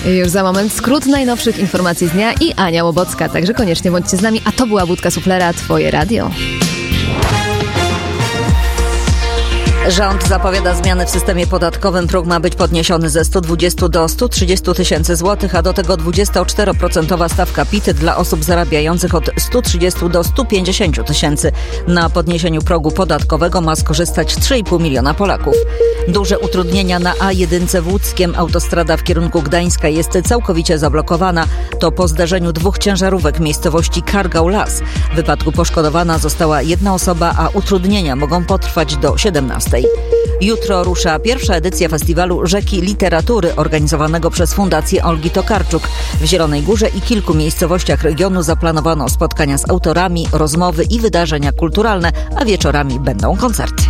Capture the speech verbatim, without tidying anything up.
Już za moment skrót najnowszych informacji z dnia i Ania Łobocka, także koniecznie bądźcie z nami. A to była Budka Suflera, Twoje radio. Rząd zapowiada zmiany w systemie podatkowym. Próg ma być podniesiony ze stu dwudziestu do stu trzydziestu tysięcy złotych, a do tego dwudziestoczteroprocentowa stawka P I T dla osób zarabiających od stu trzydziestu do stu pięćdziesięciu tysięcy. Na podniesieniu progu podatkowego ma skorzystać trzy i pół miliona Polaków. Duże utrudnienia na A jeden w Łódzkiem. Autostrada w kierunku Gdańska jest całkowicie zablokowana. To po zdarzeniu dwóch ciężarówek w miejscowości Kargał-Las. W wypadku poszkodowana została jedna osoba, a utrudnienia mogą potrwać do siedemnastej. Jutro rusza pierwsza edycja festiwalu Rzeki Literatury organizowanego przez Fundację Olgi Tokarczuk. W Zielonej Górze i kilku miejscowościach regionu zaplanowano spotkania z autorami, rozmowy i wydarzenia kulturalne, a wieczorami będą koncerty.